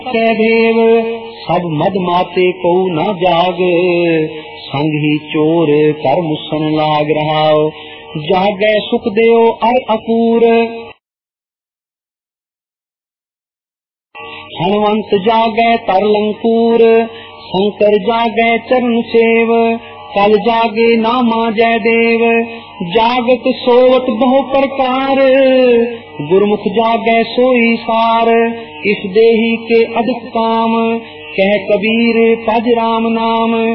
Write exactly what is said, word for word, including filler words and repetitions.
देव सब मद माते को न जाग, संग ही चोर कर मुसन लाग रहा। जागे सुख देव अर अपूर, हनुमंत जागे तरलंकूर। शंकर जागे चरण सेव, कल जागे नामा जय देव। जागत सोवत बहु प्रकार, गुरमुख जागे सोई सार। इस देही के अधिक काम, कह कबीर पज राम नाम।